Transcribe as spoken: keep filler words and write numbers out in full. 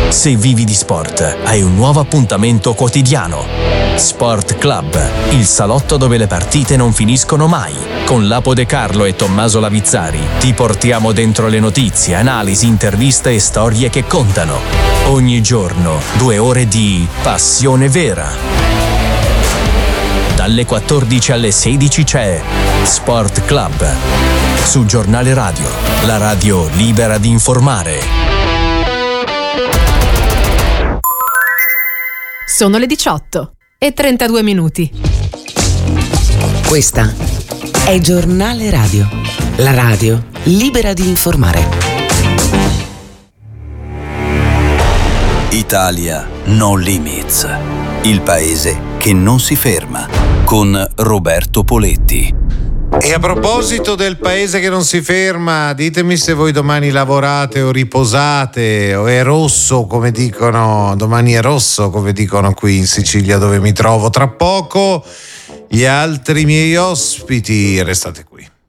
Se vivi di sport, hai un nuovo appuntamento quotidiano. Sport Club, il salotto dove le partite non finiscono mai. Con Lapo De Carlo e Tommaso Lavizzari ti portiamo dentro le notizie, analisi, interviste e storie che contano. Ogni giorno, due ore di passione vera. Dalle quattordici alle sedici c'è Sport Club. Su Giornale Radio, la radio libera di informare. Sono le diciotto e trentadue minuti. Questa è Giornale Radio, la radio libera di informare. Italia No Limits, il paese che non si ferma, con Roberto Poletti. E a proposito del paese che non si ferma, ditemi se voi domani lavorate o riposate, o è rosso come dicono, domani è rosso come dicono qui in Sicilia dove mi trovo. Tra poco gli altri miei ospiti, restate qui.